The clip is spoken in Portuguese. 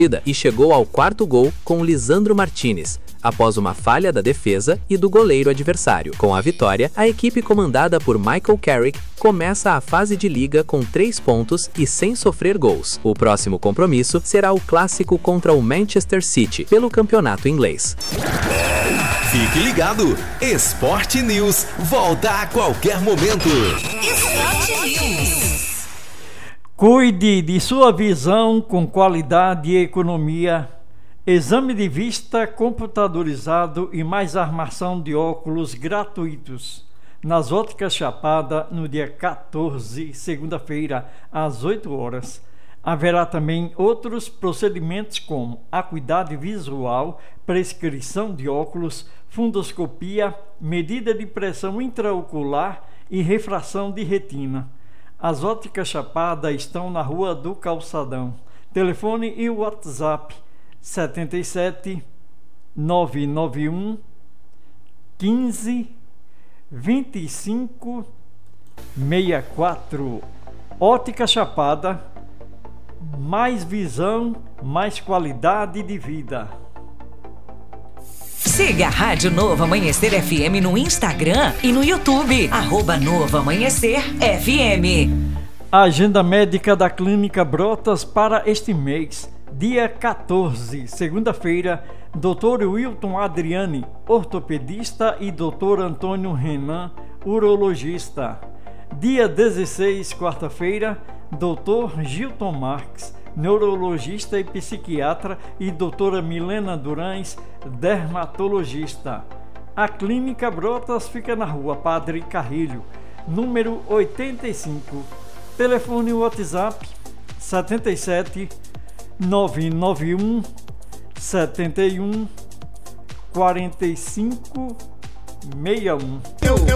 e chegou ao quarto gol com Lisandro Martinez, após uma falha da defesa e do goleiro adversário. Com a vitória, a equipe comandada por Michael Carrick começa a fase de liga com 3 pontos e sem sofrer gols. O próximo compromisso será o clássico contra o Manchester City, pelo campeonato inglês. Fique ligado, Sport News volta a qualquer momento. Sport News. Cuide de sua visão com qualidade e economia. Exame de vista computadorizado e mais armação de óculos gratuitos. Nas Óticas Chapada, no dia 14, segunda-feira, às 8 horas. Haverá também outros procedimentos como acuidade visual, prescrição de óculos, fundoscopia, medida de pressão intraocular e refração de retina. As Óticas Chapada estão na Rua do Calçadão. Telefone e WhatsApp 77 991 15 25 64. Ótica Chapada, mais visão, mais qualidade de vida. Siga a Rádio Novo Amanhecer FM no Instagram e no YouTube, @Novo Amanhecer FM. A agenda médica da Clínica Brotas para este mês, dia 14, segunda-feira, Dr. Wilton Adriani, ortopedista, e Dr. Antônio Renan, urologista. Dia 16, quarta-feira, Dr. Gilton Marques, neurologista e psiquiatra, e doutora Milena Durães, dermatologista. A Clínica Brotas fica na Rua Padre Carrilho, número 85. Telefone WhatsApp 77 991 71 45 61.